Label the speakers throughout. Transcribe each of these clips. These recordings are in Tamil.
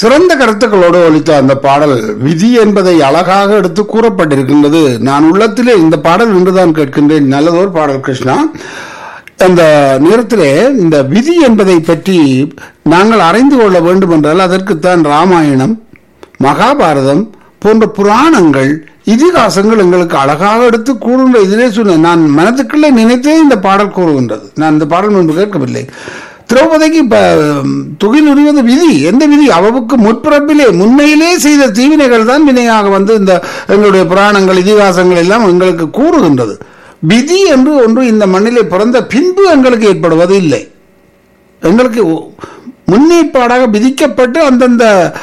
Speaker 1: சிறந்த கருத்துக்களோடு ஒலித்த அந்த பாடல் விதி என்பதை அழகாக எடுத்து கூறப்பட்டிருக்கின்றது. நான் உள்ளத்திலே இந்த பாடல் இன்றுதான் கேட்கின்றேன். நல்லதோர் பாடல் கிருஷ்ணா. அந்த நேரத்திலே இந்த விதி என்பதை பற்றி நாங்கள் அறிந்து கொள்ள வேண்டும் என்றால் அதற்குத்தான் ராமாயணம், மகாபாரதம் போன்ற புராணங்கள், இதிகாசங்கள் எங்களுக்கு அழகாக எடுத்து கூறுகின்ற. இதிலே சொன்ன நான் மனதுக்குள்ளே நினைத்தே இந்த பாடல் கூறுகின்றது. நான் இந்த பாடல் முன்பு கேட்கவில்லை. திரௌபதிக்கு இப்ப துகில் உரிவது விதி. எந்த விதி? அவவுக்கு முற்பிறப்பிலே முன்னையிலே செய்த தீவினைகள் தான் வினையாக வந்து இந்த எங்களுடைய புராணங்கள் இதிகாசங்கள் எல்லாம் எங்களுக்கு கூறுகின்றது. விதி என்று ஒன்று இந்த மண்ணிலே பிறந்த பின்பு எங்களுக்கு ஏற்படுவது இல்லை. எங்களுக்கு முன்னேற்பாடாக விதிக்கப்பட்டு அந்தந்த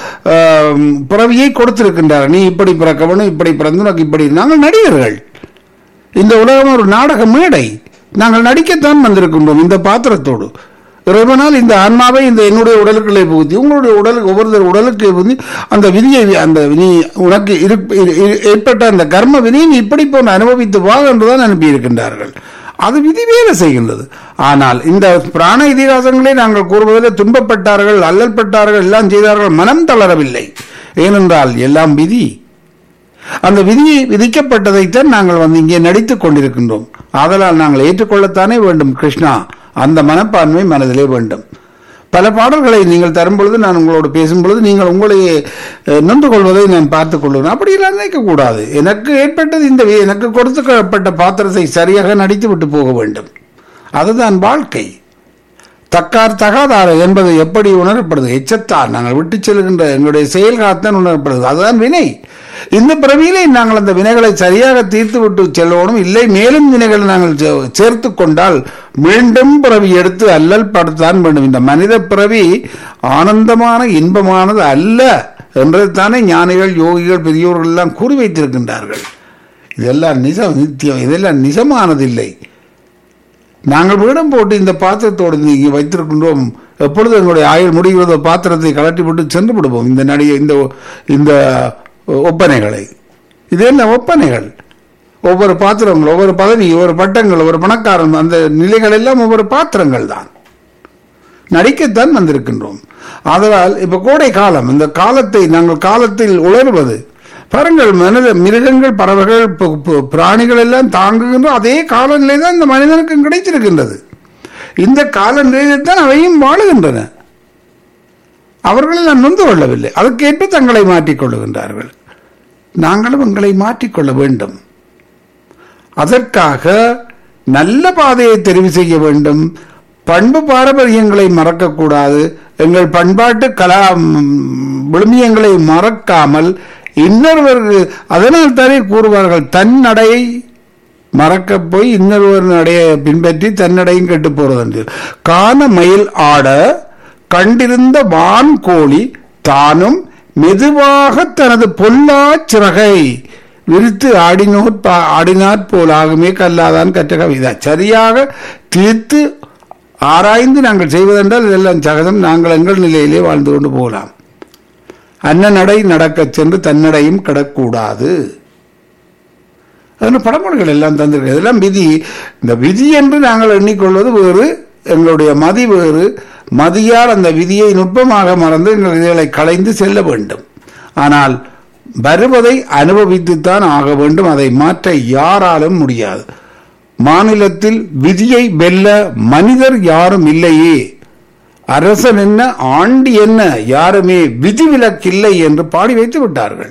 Speaker 1: பிறவியை கொடுத்திருக்கின்றார். நீ இப்படி பிறக்க வேணும், இப்படி பிறந்து உனக்கு இப்படி. நாங்கள் நடிகர்கள். இந்த உலகம் ஒரு நாடக மேடை. நாங்கள் நடிக்கத்தான் வந்திருக்கின்றோம் இந்த பாத்திரத்தோடு. இறைவனால் இந்த ஆன்மாவை இந்த என்னுடைய உடலுக்குள்ளே புகுத்தி உங்களுடைய உடலுக்கு ஒவ்வொருத்தர் உடலுக்கு புகுத்தி அந்த விதியை அந்த நீ உனக்கு ஏற்பட்ட அந்த கர்ம விதியை நீ இப்படி போன்று அனுபவித்து வா என்றுதான் அனுப்பியிருக்கின்றார்கள். அது விதி வேலை செய்கின்றது. ஆனால் இந்த பிராண இதிகாசங்களே நாங்கள் கூறுவதில் துன்பப்பட்டார்கள், அல்லல்பட்டார்கள், எல்லாம் செய்தார்கள், மனம் தளரவில்லை. ஏனென்றால் எல்லாம் விதி. அந்த விதியை விதிக்கப்பட்டதைத்தான் நாங்கள் வந்து இங்கே நடித்துக் கொண்டிருக்கின்றோம். ஆதலால் நாங்கள் ஏற்றுக்கொள்ளத்தானே வேண்டும் கிருஷ்ணா. அந்த மனப்பான்மை மனதிலே வேண்டும். பல பாடல்களை நீங்கள் தரும் பொழுது நான் உங்களோடு பேசும்பொழுது நீங்கள் உங்களையே நொந்து கொள்வதை நான் பார்த்துக் கொள்வேன். அப்படியெல்லாம் நினைக்கக்கூடாது. எனக்கு ஏற்பட்டது இந்த எனக்கு கொடுத்துக்கப்பட்ட பாத்திரத்தை சரியாக நடித்து விட்டு போக வேண்டும். அதுதான் வாழ்க்கை. தக்கார் தகாதார என்பது எப்படி உணரப்படுது? எச்சத்தார் நாங்கள் விட்டு செல்கின்ற எங்களுடைய செயல்காத்தான் உணரப்படுது. அதுதான் வினை. இந்த பிறவியிலே நாங்கள் அந்த வினைகளை சரியாக தீர்த்து விட்டு செல்லணும். இல்லை மேலும் வினைகளை நாங்கள் சேர்த்து கொண்டால் மீண்டும் பிறவி எடுத்து அல்லல் படுத்தான் வேண்டும். இந்த மனித பிறவி ஆனந்தமான இன்பமானது அல்ல என்றுதானே ஞானிகள், யோகிகள், பெரியோர்கள் எல்லாம் கூறி வைத்திருக்கின்றார்கள். இதெல்லாம் நித்தியம். இதெல்லாம் நிஜமானதில்லை. நாங்கள் வீடம் போட்டு இந்த பாத்திரத்தோடு இங்கே வைத்திருக்கின்றோம். எப்பொழுது எங்களுடைய ஆயுள் முடிகிறதோ பாத்திரத்தை கலட்டி விட்டு சென்று விடுவோம். இந்த நடிகை இந்த ஒப்பனைகளை, இது என்ன ஒப்பனைகள்? ஒவ்வொரு பாத்திரங்கள், ஒவ்வொரு பதவி, ஒவ்வொரு பட்டங்கள், ஒவ்வொரு பணக்காரன், அந்த நிலைகள் எல்லாம் ஒவ்வொரு பாத்திரங்கள் தான். நடிக்கத்தான் வந்திருக்கின்றோம். அதனால் இப்ப கோடை காலம், இந்த காலத்தை நாங்கள் காலத்தில் உணர்வது பாருங்கள். மிருகங்கள், பறவைகள், பிராணிகள் எல்லாம் தாங்குகின்ற அதே காலநிலை தான் இந்த மனிதனுக்கு கிடைத்திருக்கின்றது. இந்த காலநிலையில் தான் அவையும் வாழுகின்றன. அவர்களை நான் நொந்து கொள்ளவில்லை. அதற்கேற்ப தங்களை மாற்றிக்கொள்ளுகின்றார்கள். நாங்களும் எங்களை மாற்றிக்கொள்ள வேண்டும். அதற்காக நல்ல பாதையை தெரிவு செய்ய வேண்டும். பண்பு பாரம்பரியங்களை மறக்கக்கூடாது. எங்கள் பண்பாட்டு விழுமியங்களை மறக்காமல் இன்னொருவர்கள், அதனால் தானே கூறுவார்கள், தன்னடையை மறக்க போய் இன்னொருவர் நடையை பின்பற்றி தன்னடையும் கெட்டு போறது. காண மயில் ஆட கண்டிருந்த வான் கோழி தானும் மெதுவாக தனது பொல்லா சிறகை விரித்து ஆடினாற் போலாகுமே கல்லாதான் கற்ற கவிதா. சரியாக தீர்த்து ஆராய்ந்து நாங்கள் செய்வதென்றால் இதெல்லாம் சகதம். நாங்கள் எங்கள் நிலையிலே வாழ்ந்து கொண்டு போகலாம். அன்ன நடை நடக்க சென்று தன்னடையும் கிடக்கூடாது. அதனால் படமொழிகள் எல்லாம் தந்திருக்கு. இதெல்லாம் விதி. இந்த விதி என்று நாங்கள் எண்ணிக்கொள்வது வேறு, எங்களுடைய மதி வேறு. மதியால் அந்த விதியை நுட்பமாக மறந்து எங்கள் இதழை களைந்து செல்ல வேண்டும். ஆனால் வருவதை அனுபவித்துத்தான் ஆக வேண்டும். அதை மாற்ற யாராலும் முடியாது. மாநிலத்தில் விதியை வெல்ல மனிதர் யாரும் இல்லையே. அரசன் என்ன, ஆண்டி என்ன, யாருமே விதிவிலக்கில்லை என்று பாடி வைத்து விட்டார்கள்.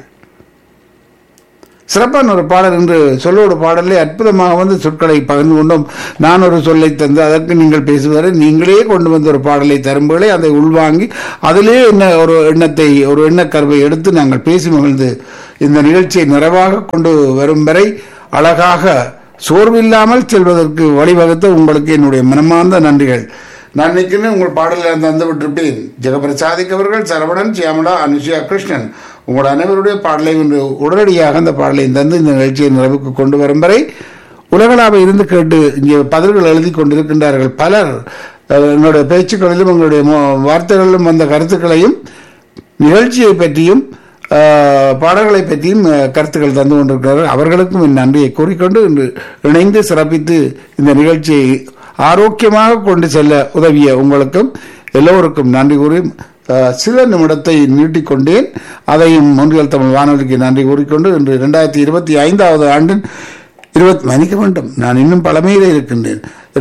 Speaker 1: சிறப்பான ஒரு பாடல் என்று சொல்லோடு பாடலே அற்புதமாக வந்து சொற்களை பகிர்ந்து கொண்டோம். நான் ஒரு சொல்லை தந்து அதற்கு நீங்கள் பேசுவதை நீங்களே கொண்டு வந்த ஒரு பாடலை தரும்புகளை அதை உள்வாங்கி அதிலே என்ன ஒரு எண்ணத்தை, ஒரு எண்ணக்கருவை எடுத்து நாங்கள் பேசி மகிழ்ந்து இந்த நிகழ்ச்சியை நிறைவாக கொண்டு வரும் வரை அழகாக சோர்வில்லாமல் செல்வதற்கு வழிவகுத்த உங்களுக்கு என்னுடைய மனமார்ந்த நன்றிகள். நான் நிற்கிறேன். உங்கள் பாடலில் தந்து விட்டிருப்பேன். ஜெகபிரசாதிக் அவர்கள், சரவணன், சியாமலா, அனுஷியா, கிருஷ்ணன் உங்களோட அனைவருடைய பாடலை இன்று உடனடியாக அந்த பாடலை தந்து இந்த நிகழ்ச்சியை நிறைவுக்கு கொண்டு வரும் வரை உலகளாக இருந்து கேட்டு இங்கே பதில்கள் எழுதி கொண்டிருக்கின்றார்கள். பலர் எங்களுடைய பேச்சுக்களிலும் எங்களுடைய வார்த்தைகளிலும் வந்த கருத்துக்களையும் நிகழ்ச்சியை பற்றியும் பாடல்களை பற்றியும் கருத்துக்கள் தந்து கொண்டிருக்கிறார்கள். அவர்களுக்கும் என் நன்றியை கூறிக்கொண்டு இன்று இணைந்து சிறப்பித்து இந்த நிகழ்ச்சியை ஆரோக்கியமாக கொண்டு செல்ல உதவிய உங்களுக்கும் எல்லோருக்கும் நன்றி கூறி சில நிமிடத்தை நீட்டிக்கொண்டேன். அதையும் ஒன்றியல் தமிழ் வானொலிக்கு நன்றி கூறிக்கொண்டு இன்று 2025 ஆண்டின் மன்னிக்க வேண்டும், நான் இன்னும் பழமையிலே இருக்கின்றேன்.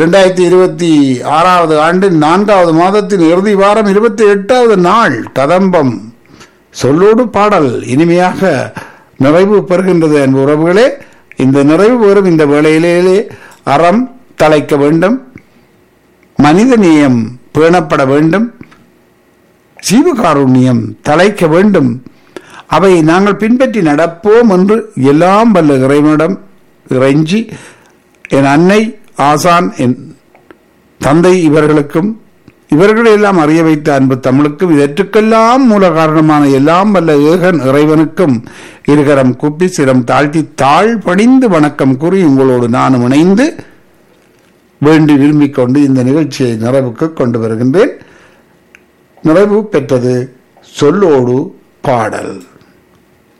Speaker 1: 2026 ஆண்டின் 4வது மாதத்தின் இறுதி வாரம் 28வது நாள் கதம்பம் சொல்லோடு பாடல் இனிமையாக நிறைவு பெறுகின்றது. என் உறவுகளே, இந்த நிறைவு பெறும் இந்த வேளையிலே அறம் தலைக்க வேண்டும், மனித நேயம் பேணப்பட வேண்டும், ஜீவகாருண்யம் தலைக்க வேண்டும். அவை நாங்கள் பின்பற்றி நடப்போம் என்று எல்லாம் வல்ல இறைவனிடம் இறைஞ்சி என் அன்னை, ஆசான், என் தந்தை இவர்களுக்கும் இவர்களெல்லாம் அறிய வைத்த அன்பு தமிழுக்கும் இதற்கெல்லாம் மூல காரணமான எல்லாம் வல்ல ஏகன் இறைவனுக்கும் இருகரம் குப்பி சிரம் தாழ்த்தி தாழ் பணிந்து வணக்கம் கூறி உங்களோடு நானும் இணைந்து வேண்டி விரும்பிக் கொண்டு இந்த நிகழ்ச்சியை நிறைவுக்கு கொண்டு வருகின்றேன். நிறைவு பெற்றது சொல்லோடு பாடல்.